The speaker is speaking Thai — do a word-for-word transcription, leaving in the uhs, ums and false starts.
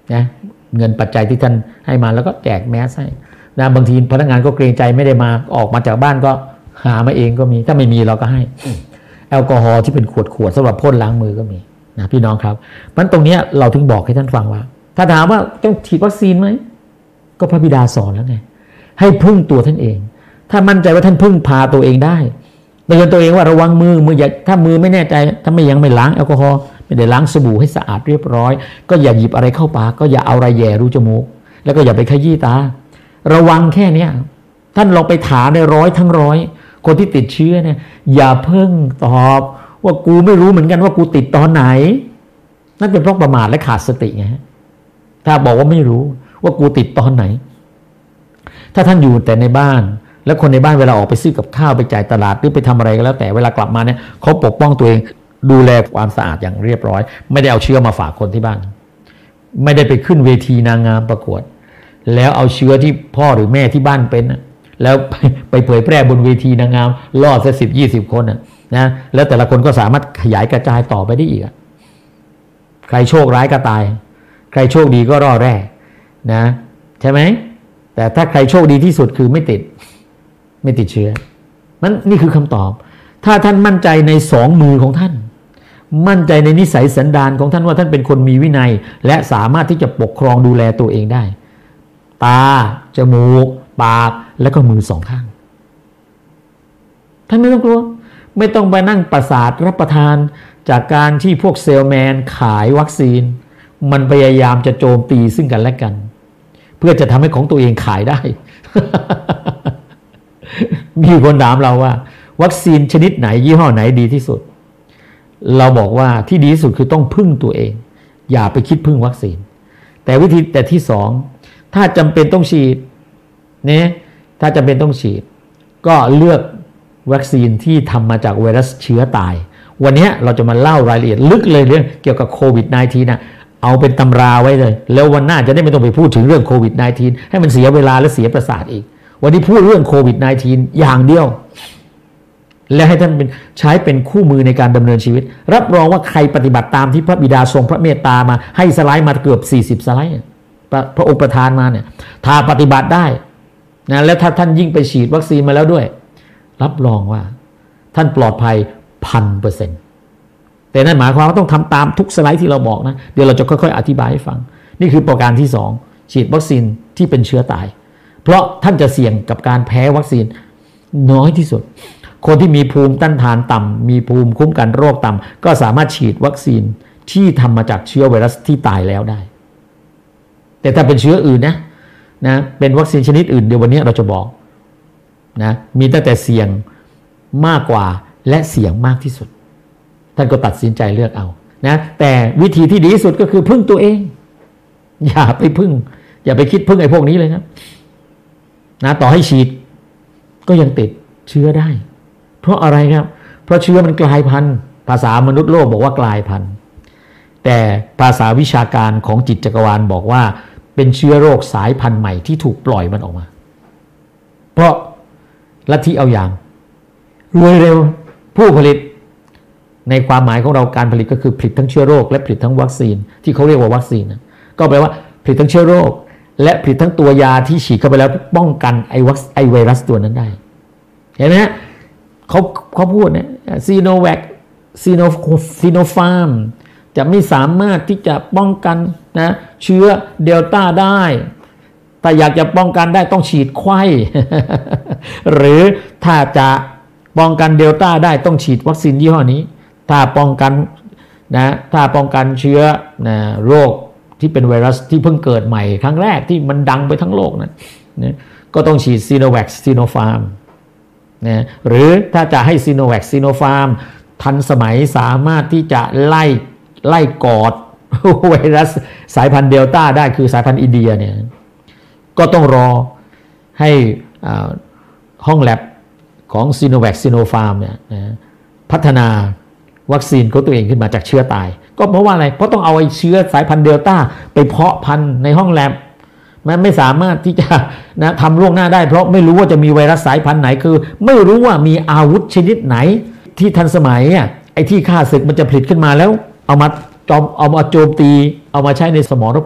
นะเงินปัจจัยที่ท่านให้มาแล้วก็แจกแมสให้นะบางทีพนักงานก็เกรงใจไม่ได้มาออกมาจากบ้านก็หามาเองก็มีถ้าไม่มีเราก็ให้แอลกอฮอล์ที่เป็นขวดขวดสำหรับพ่นล้างมือก็มีนะพี่น้องครับมันตรงนี้เราถึงบอกให้ท่านฟังว่าถ้าถามว่าต้องฉีดวัคซีนไหมก็พระบิดาสอนแล้วไงให้พึ่งตัวท่านเองถ้ามั่นใจว่าท่านพึ่งพาตัวเองได้เตือนตัวเองว่าระวังมือมืออย่าถ้ามือไม่แน่ใจถ้าไม่ยังไม่ล้างแอลกอฮอล์ไม่ได้ล้างสบู่ให้สะอาดเรียบร้อยก็อย่าหยิบอะไรเข้าปากก็อย่าเอาอะไรแย่รูจมูกแล้วก็อย่าไปขยี้ตาระวังแค่นี้ท่านลองไปถามในร้อยทั้งร้อยคนที่ติดเชื้อเนี่ยอย่าเพิ่งตอบว่ากูไม่รู้เหมือนกันว่ากูติดตอนไหนนั่นเป็นเพราะประมาทและขาดสติไงถ้าบอกว่าไม่รู้ว่ากูติดตอนไหนถ้าท่านอยู่แต่ในบ้านแล้วคนในบ้านเวลาออกไปซื้อกับข้าวไปจ่ายตลาดหรือไปทำอะไรก็แล้วแต่เวลากลับมาเนี่ยเขาปกป้องตัวเองดูแลความสะอาดอย่างเรียบร้อยไม่ได้เอาเชื้อมาฝากคนที่บ้านไม่ได้ไปขึ้นเวทีนางงามประกวดแล้วเอาเชื้อที่พ่อหรือแม่ที่บ้านเป็นแล้วไปเผยแพร่บนเวทีนางงามล่อสักสิบยี่สิบคนนะแล้วแต่ละคนก็สามารถขยายกระจายต่อไปได้อีกใครโชคร้ายก็ตายใครโชคดีก็รอดแร่นะใช่ไหมแต่ถ้าใครโชคดีที่สุดคือไม่ติดไม่ติดเชื้อมันนี่คือคำตอบถ้าท่านมั่นใจในสองมือของท่านมั่นใจในนิสัยสันดานของท่านว่าท่านเป็นคนมีวินัยและสามารถที่จะปกครองดูแลตัวเองได้ตาจมูกปากและก็มือสองข้างท่านไม่ต้องกลัวไม่ต้องไปนั่งประสาทรับประทานจากการที่พวกเซลแมนขายวัคซีนมันพยายามจะโจมตีซึ่งกันและกันเพื่อจะทำให้ของตัวเองขายได้ มีคนถามเราว่าวัคซีนชนิดไหนยี่ห้อไหนดีที่สุดเราบอกว่าที่ดีที่สุดคือต้องพึ่งตัวเองอย่าไปคิดพึ่งวัคซีนแต่วิธีแต่ที่สองถ้าจำเป็นต้องฉีดเนี่ยถ้าจำเป็นต้องฉีดก็เลือกวัคซีนที่ทำมาจากไวรัสเชื้อตายวันนี้เราจะมาเล่ารายละเอียดลึกเลยเรื่องเกี่ยวกับโควิด สิบเก้า นะเอาเป็นตำราไว้เลยแล้ววันหน้าจะได้ไม่ต้องไปพูดถึงเรื่องโควิด สิบเก้า ให้มันเสียเวลาและเสียประสาทอีกวันนี้พูดเรื่องโควิด สิบเก้า อย่างเดียวและให้ท่านเป็นใช้เป็นคู่มือในการดำเนินชีวิตรับรองว่าใครปฏิบัติตามที่พระบิดาทรงพระเมตตามาให้สไลด์มาเกือบสี่สิบสไลด์พระองค์ประทานมาเนี่ยถ้าปฏิบัติได้นะและถ้าท่านยิ่งไปฉีดวัคซีนมาแล้วด้วยรับรองว่าท่านปลอดภัยพันเปอร์เซ็นต์แต่นั่นหมายความว่าต้องทำตามทุกสไลด์ที่เราบอกนะเดี๋ยวเราจะค่อยๆอธิบายให้ฟังนี่คือประการที่สองฉีดวัคซีนที่เป็นเชื้อตายเพราะท่านจะเสี่ยงกับการแพ้วัคซีนน้อยที่สุดคนที่มีภูมิต้านทานต่ำมีภูมิคุ้มกันโรคต่ำก็สามารถฉีดวัคซีนที่ทำมาจากเชื้อไวรัสที่ตายแล้วได้แต่ถ้าเป็นเชื้ออื่นนะนะเป็นวัคซีนชนิดอื่นเดี๋ยววันนี้เราจะบอกนะมีตั้งแต่เสี่ยงมากกว่าและเสี่ยงมากที่สุดท่านก็ตัดสินใจเลือกเอานะแต่วิธีที่ดีที่สุดก็คือพึ่งตัวเองอย่าไปพึ่งอย่าไปคิดพึ่งไอ้พวกนี้เลยครับนะต่อให้ฉีดก็ยังติดเชื้อได้เพราะอะไรครับเพราะเชื้อมันกลายพันธุ์ภาษามนุษย์โลกบอกว่ากลายพันธุ์แต่ภาษาวิชาการของจิตจักรวาลบอกว่าเป็นเชื้อโรคสายพันธุ์ใหม่ที่ถูกปล่อยมันออกมาเพราะลัทธิเอาอย่างรวยเร็วผู้ผลิตในความหมายของเราการผลิตก็คือผลิตทั้งเชื้อโรคและผลิตทั้งวัคซีนที่เขาเรียกว่าวัคซีนนะก็แปลว่าผลิตทั้งเชื้อโรคและผลิตทั้งตัวยาที่ฉีดเข้าไปแล้วป้องกันไอวัคไอไวรัสตัวนั้นได้เห็นไหมฮะเขาเขาพูดเนี่ยซีโนแวคซีโนซีโนฟาร์มจะไม่สามารถที่จะป้องกันนะเชื้อเดลต้าได้แต่อยากจะป้องกันได้ต้องฉีดไข้ หรือถ้าจะป้องกันเดลต้าได้ต้องฉีดวัคซีนยี่ห้อนี้ถ้าป้องกันนะถ้าป้องกันเชื้อนะโรคที่เป็นไวรัสที่เพิ่งเกิดใหม่ครั้งแรกที่มันดังไปทั้งโลกนะนะก็ต้องฉีดซีโนแวคซีโนฟาร์มนะหรือถ้าจะให้ซีโนแวคซีโนฟาร์มทันสมัยสามารถที่จะไล่ไล่กอดไวรัสสายพันธุ์เดลต้าได้คือสายพันธุ์อินเดียเนี่ยก็ต้องรอให้ห้องแลบของซีโนแวคซีโนฟาร์มเนี่ยนะพัฒนาวัคซีนของตัวเองขึ้นมาจากเชื้อตายก็เพราะว่าอะไรเพราะต้องเอาไอ้เชื้อสายพันธุ์เดลต้าไปเพาะพันธุ์ในห้องแลบมันไม่สามารถที่จะนะทำล่วงหน้าได้เพราะไม่รู้ว่าจะมีไวรัสสายพันธุ์ไหนคือไม่รู้ว่ามีอาวุธชนิดไหนที่ทันสมัยอ่ะไอ้ที่ฆ่าศึกมันจะผลิตขึ้นมาแล้วเอามาจอมเอามาโจมตีเอามาใช้ในสมร